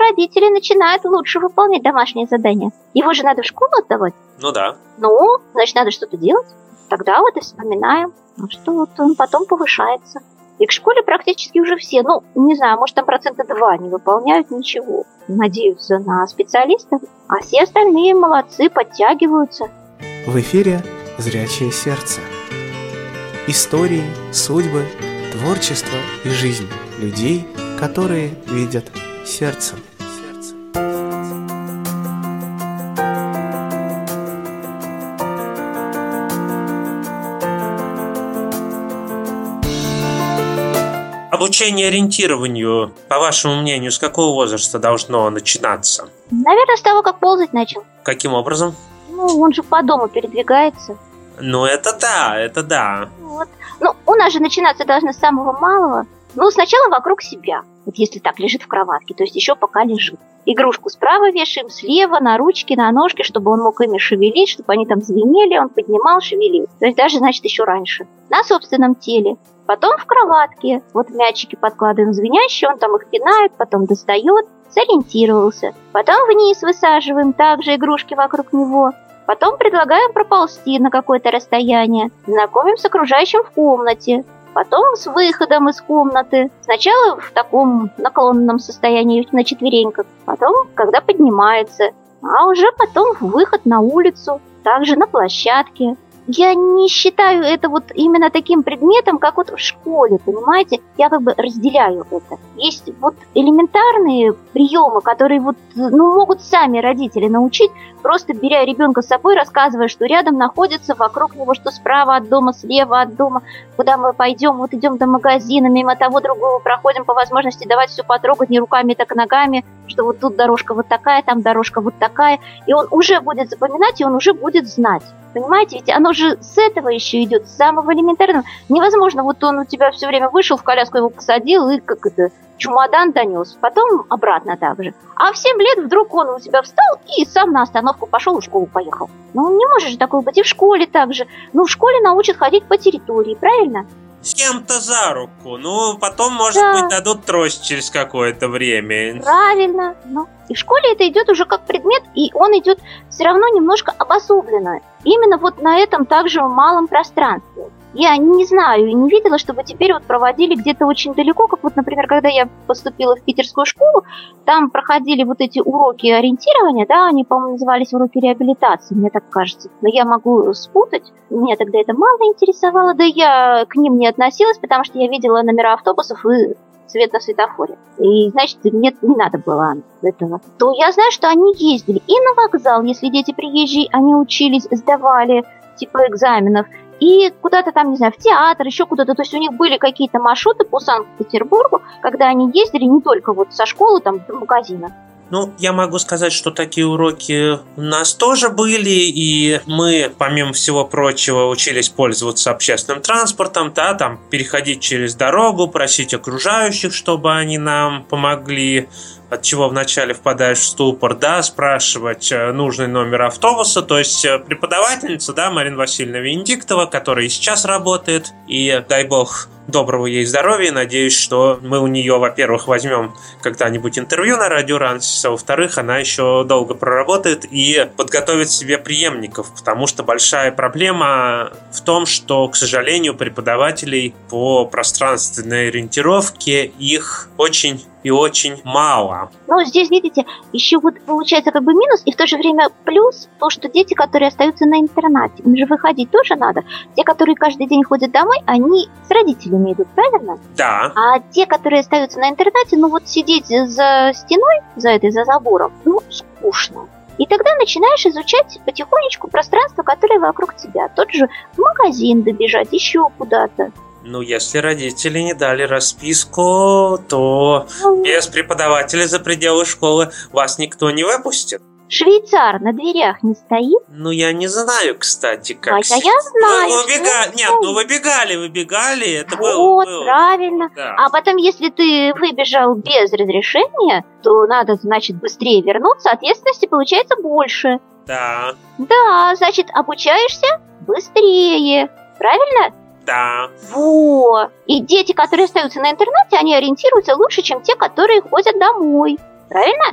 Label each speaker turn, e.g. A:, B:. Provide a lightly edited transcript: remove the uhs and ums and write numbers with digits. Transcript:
A: родители начинают лучше выполнять домашние задания. Его же надо в школу отдавать.
B: Ну да.
A: Ну, значит, надо что-то делать. Тогда вот и вспоминаем, что вот он потом повышается. И к школе практически уже все, не знаю, может, там 2% не выполняют ничего. Надеются на специалистов, а все остальные молодцы, подтягиваются.
C: В эфире «Зрячее сердце». Истории, судьбы, творчество и жизнь людей, которые видят сердцем.
B: Обучение ориентированию, по вашему мнению, с какого возраста должно начинаться?
A: Наверное, с того, как ползать начал.
B: Каким образом?
A: Он же по дому передвигается.
B: Это да.
A: Вот. У нас же начинаться должно с самого малого. Сначала вокруг себя. Вот если так лежит в кроватке, то есть еще пока лежит. Игрушку справа вешаем, слева, на ручки, на ножки, чтобы он мог ими шевелить, чтобы они там звенели, он поднимал, шевелил. То есть даже, значит, еще раньше. На собственном теле. Потом в кроватке. Вот мячики подкладываем звенящие, он там их пинает, потом достает, сориентировался. Потом вниз высаживаем, также игрушки вокруг него. Потом предлагаем проползти на какое-то расстояние. Знакомим с окружающим в комнате. Потом с выходом из комнаты. Сначала в таком наклонном состоянии на четвереньках. Потом, когда поднимается. А уже потом выход на улицу. Также на площадке. Я не считаю это вот именно таким предметом, как вот в школе, понимаете? Я как бы разделяю это. Есть вот элементарные приемы, которые вот, могут сами родители научить, просто беря ребенка с собой, рассказывая, что рядом находится, вокруг него, что справа от дома, слева от дома, куда мы пойдем, вот идем до магазина, мимо того другого проходим, по возможности давать все потрогать не руками, так и ногами, что вот тут дорожка вот такая, там дорожка вот такая, и он уже будет запоминать, и он уже будет знать. Понимаете, ведь оно же с этого еще идет, с самого элементарного. Невозможно, вот он у тебя все время вышел, в коляску его посадил и чемодан донес, потом обратно так же. А в 7 лет вдруг он у тебя встал и сам на остановку пошел, в школу поехал. Не может же такое быть, и в школе так же. В школе научат ходить по территории, правильно?
B: С кем-то за руку. Потом, может быть, дадут трость через какое-то время.
A: Правильно. И в школе это идет уже как предмет, и он идет все равно немножко обособленно. Именно вот на этом также малом пространстве. Я не знаю и не видела, чтобы теперь вот проводили где-то очень далеко, как вот, например, когда я поступила в питерскую школу, там проходили вот эти уроки ориентирования, да, они, по-моему, назывались уроки реабилитации, мне так кажется. Но я могу спутать, меня тогда это мало интересовало, да я к ним не относилась, потому что я видела номера автобусов и цвет на светофоре. И, значит, мне не надо было этого. То я знаю, что они ездили и на вокзал, если дети приезжие, они учились, сдавали типа экзаменов, и куда-то там, не знаю, в театр, еще куда-то. То есть у них были какие-то маршруты по Санкт-Петербургу, когда они ездили не только вот со школы там до магазина.
B: Я могу сказать, что такие уроки у нас тоже были, и мы, помимо всего прочего, учились пользоваться общественным транспортом, да, там переходить через дорогу, просить окружающих, чтобы они нам помогли, от чего вначале впадаешь в ступор, да, спрашивать нужный номер автобуса. То есть преподавательница, да, Марина Васильевна Венедиктова, которая и сейчас работает, и дай бог доброго ей здоровья. Надеюсь, что мы у нее, во-первых, возьмем когда-нибудь интервью на радио Рансис, а во-вторых, она еще долго проработает и подготовит себе преемников, потому что большая проблема в том, что, к сожалению, преподавателей по пространственной ориентировке их очень и очень мало.
A: Здесь, видите, еще вот получается как бы минус, и в то же время плюс, то, что дети, которые остаются на интернате, им же выходить тоже надо. Те, которые каждый день ходят домой, они с родителями идут, правильно?
B: Да.
A: А те, которые остаются на интернате, сидеть за стеной, за забором, скучно. И тогда начинаешь изучать потихонечку пространство, которое вокруг тебя. Тот же магазин добежать, еще куда-то.
B: Если родители не дали расписку, то без преподавателя за пределы школы вас никто не выпустит.
A: Швейцар на дверях не стоит?
B: Я не знаю, кстати, как...
A: Я знаю.
B: Выбегали. Это
A: было. Правильно.
B: Да.
A: А потом, если ты выбежал без разрешения, то надо, значит, быстрее вернуться, ответственности получается больше.
B: Да.
A: Да, значит, обучаешься быстрее. Правильно?
B: Да.
A: Вот. И дети, которые остаются на интернате, они ориентируются лучше, чем те, которые ходят домой. Правильно?